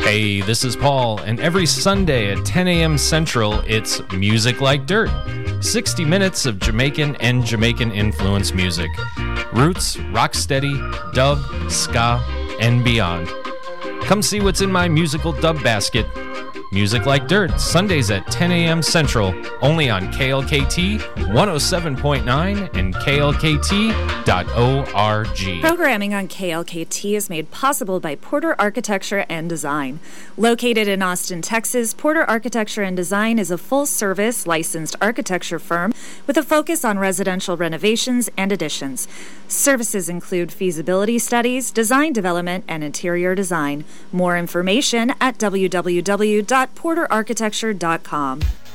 Hey, this is Paul, and every Sunday at 10 a.m. Central, it's Music Like Dirt. 60 minutes of Jamaican and Jamaican-influenced music. Roots, rocksteady, dub, ska, and beyond. Come see what's in my musical dub basket. Music Like Dirt, Sundays at 10 a.m. Central, only on KLKT 107.9 and KLKT.org. Programming on KLKT is made possible by Porter Architecture and Design. Located in Austin, Texas, Porter Architecture and Design is a full-service licensed architecture firm with a focus on residential renovations and additions. Services include feasibility studies, design development, and interior design. More information at www.porterarchitecture.com.